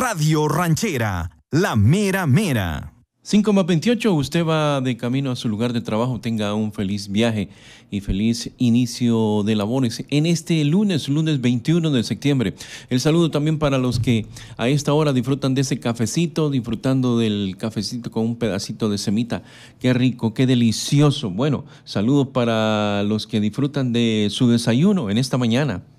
Radio Ranchera, la mera mera. 5:28, usted va de camino a su lugar de trabajo. Tenga un feliz viaje y feliz inicio de labores en este lunes 21 de septiembre. El saludo también para los que a esta hora disfrutan de ese cafecito, disfrutando del cafecito con un pedacito de semita. Qué rico, qué delicioso. Bueno, saludos para los que disfrutan de su desayuno en esta mañana.